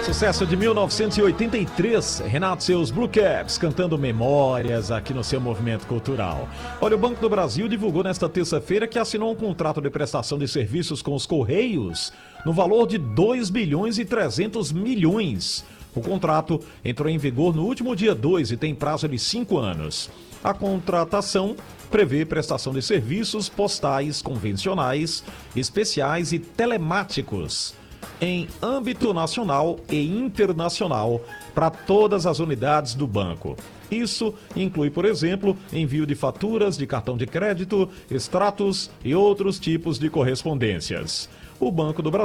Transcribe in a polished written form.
Sucesso de 1983, Renato e seus Blue Caps cantando memórias aqui no seu movimento cultural. Olha, o Banco do Brasil divulgou nesta terça-feira que assinou um contrato de prestação de serviços com os Correios no valor de 2 bilhões e 300 milhões. O contrato entrou em vigor no último dia 2 e tem prazo de 5 anos. A contratação prevê prestação de serviços postais convencionais, especiais e telemáticos em âmbito nacional e internacional para todas as unidades do banco. Isso inclui, por exemplo, envio de faturas de cartão de crédito, extratos e outros tipos de correspondências. O Banco do Brasil